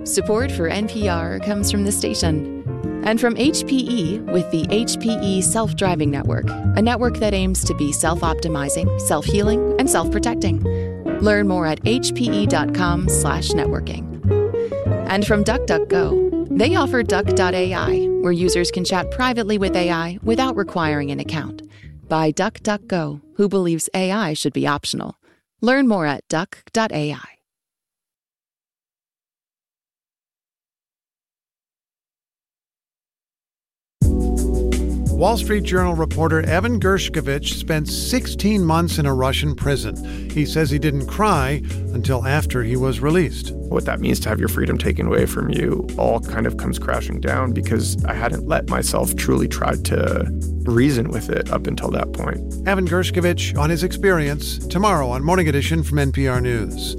Support for NPR comes from the station and from HPE with the HPE Self-Driving Network, a network that aims to be self-optimizing, self-healing, and self-protecting. Learn more at hpe.com/networking. And from DuckDuckGo, they offer Duck.ai, where users can chat privately with AI without requiring an account. By DuckDuckGo, who believes AI should be optional. Learn more at Duck.ai. Wall Street Journal reporter Evan Gershkovich spent 16 months in a Russian prison. He says he didn't cry until after he was released. What that means to have your freedom taken away from you all kind of comes crashing down because I hadn't let myself truly try to reason with it up until that point. Evan Gershkovich on his experience tomorrow on Morning Edition from NPR News.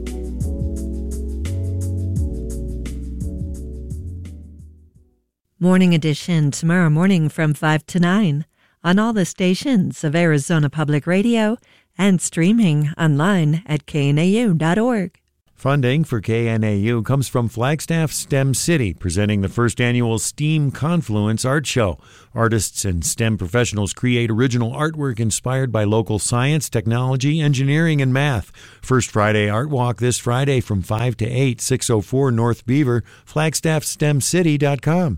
Morning Edition tomorrow morning from 5 to 9 on all the stations of Arizona Public Radio and streaming online at knau.org. Funding for KNAU comes from Flagstaff STEM City, presenting the first annual STEAM Confluence Art Show. Artists and STEM professionals create original artwork inspired by local science, technology, engineering, and math. First Friday Art Walk this Friday from 5 to 8, 604 North Beaver, flagstaffstemcity.com.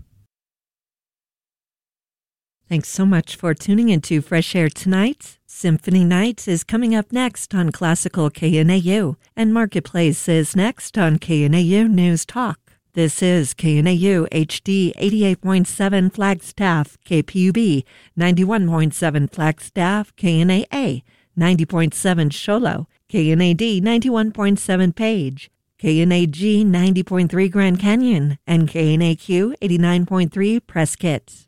Thanks so much for tuning into Fresh Air tonight. Symphony Night is coming up next on Classical KNAU, and Marketplace is next on KNAU News Talk. This is KNAU HD 88.7 Flagstaff, KPUB 91.7 Flagstaff, KNAA 90.7 Sholo, KNAD 91.7 Page, KNAG 90.3 Grand Canyon, and KNAQ 89.3 Prescott.